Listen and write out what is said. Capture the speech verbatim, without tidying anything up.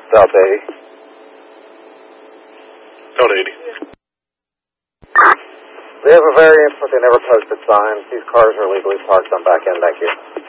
South eighty. South eighty. We have a variance, but they never posted signs. These cars are legally parked on back end. Thank you.